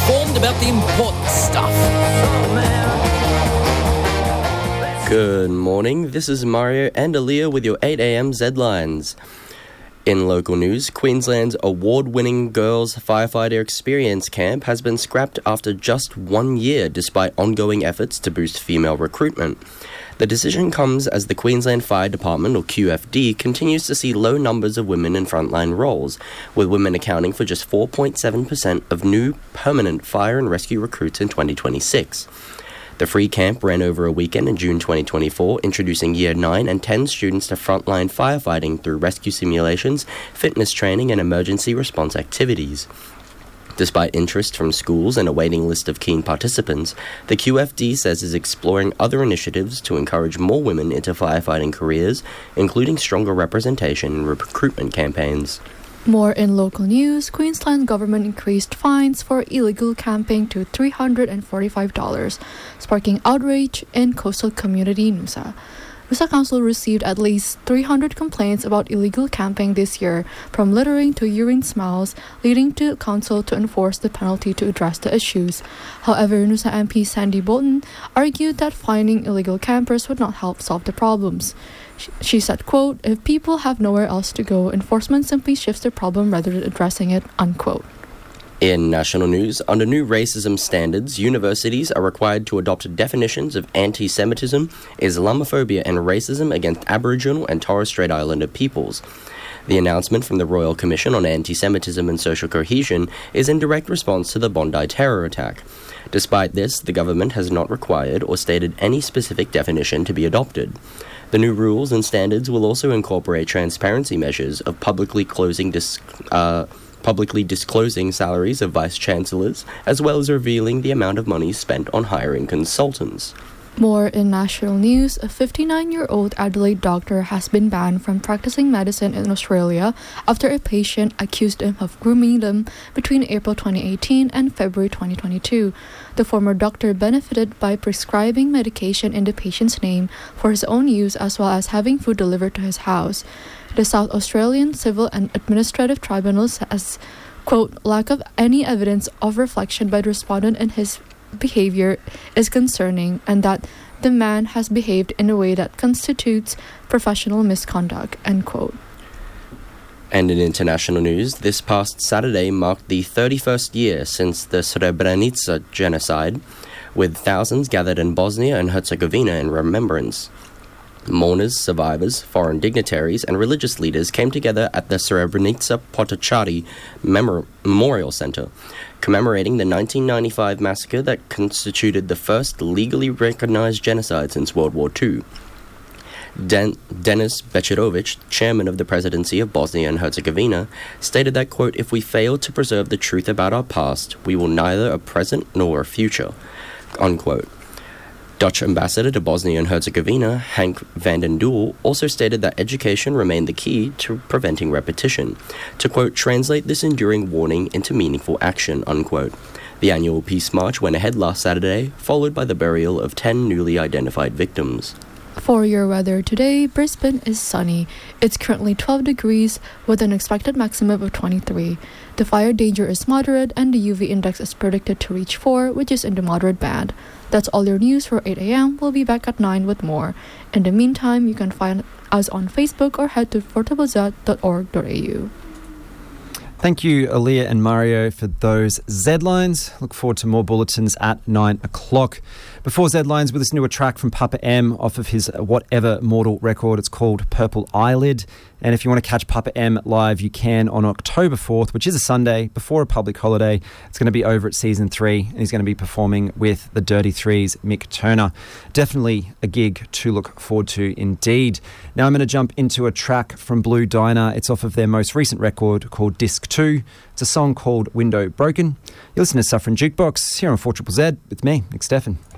informed about the important stuff. Good morning, this is Mario and Aaliyah with your 8am Z-Lines. In local news, Queensland's award-winning Girls Firefighter Experience Camp has been scrapped after just 1 year despite ongoing efforts to boost female recruitment. The decision comes as the Queensland Fire Department, or QFD, continues to see low numbers of women in frontline roles, with women accounting for just 4.7% of new permanent fire and rescue recruits in 2026. The free camp ran over a weekend in June 2024, introducing Year 9 and 10 students to frontline firefighting through rescue simulations, fitness training and emergency response activities. Despite interest from schools and a waiting list of keen participants, the QFD says is exploring other initiatives to encourage more women into firefighting careers, including stronger representation in recruitment campaigns. More in local news, Queensland government increased fines for illegal camping to $345, sparking outrage in coastal community Noosa. Noosa Council received at least 300 complaints about illegal camping this year, from littering to urine smells, leading to council to enforce the penalty to address the issues. However, Noosa MP Sandy Bolton argued that fining illegal campers would not help solve the problems. She said, quote, "If people have nowhere else to go, enforcement simply shifts the problem rather than addressing it," unquote. In national news, under new racism standards, universities are required to adopt definitions of anti-Semitism, Islamophobia and racism against Aboriginal and Torres Strait Islander peoples. The announcement from the Royal Commission on Anti-Semitism and Social Cohesion is in direct response to the Bondi terror attack. Despite this, the government has not required or stated any specific definition to be adopted. The new rules and standards will also incorporate transparency measures of publicly disclosing salaries of vice-chancellors, as well as revealing the amount of money spent on hiring consultants. More in national news, a 59-year-old Adelaide doctor has been banned from practicing medicine in Australia after a patient accused him of grooming them between April 2018 and February 2022. The former doctor benefited by prescribing medication in the patient's name for his own use, as well as having food delivered to his house. The South Australian Civil and Administrative Tribunal says, quote, "Lack of any evidence of reflection by the respondent in his behavior is concerning, and that the man has behaved in a way that constitutes professional misconduct," end quote. And in international news, this past Saturday marked the 31st year since the Srebrenica genocide, with thousands gathered in Bosnia and Herzegovina in remembrance. Mourners, survivors, foreign dignitaries and religious leaders came together at the Srebrenica Potocari Memorial Center, commemorating the 1995 massacre that constituted the first legally recognized genocide since World War II. Denis Bečirović, chairman of the presidency of Bosnia and Herzegovina, stated that, quote, "If we fail to preserve the truth about our past, we will neither a present nor a future," unquote. Dutch ambassador to Bosnia and Herzegovina, Hank van den Doel, also stated that education remained the key to preventing repetition, to, quote, "translate this enduring warning into meaningful action," unquote. The annual Peace March went ahead last Saturday, followed by the burial of 10 newly identified victims. For your weather today, Brisbane is sunny. It's currently 12 degrees with an expected maximum of 23. The fire danger is moderate and the UV index is predicted to reach 4, which is in the moderate band. That's all your news for 8 a.m. We'll be back at 9 with more. In the meantime, you can find us on Facebook or head to 4ZZ.org.au. Thank you, Aaliyah and Mario, for those Z-Lines. Look forward to more bulletins at 9 o'clock. Before Z-Lines, we listen to a track from Papa M off of his Whatever Mortal record. It's called Purple Eyelid. And if you want to catch Papa M live, you can on October 4th, which is a Sunday, before a public holiday. It's going to be over at Season 3, and he's going to be performing with the Dirty Three's Mick Turner. Definitely a gig to look forward to indeed. Now I'm going to jump into a track from Blue Diner. It's off of their most recent record called Disc 2. It's a song called Window Broken. You listen to Suffering Jukebox here on 4ZZZ with me, Nick Steffen.